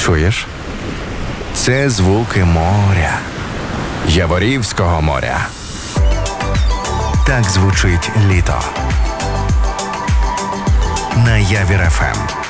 Чуєш? Це звуки моря. Яворівського моря. Так звучить літо. На Явір ФМ.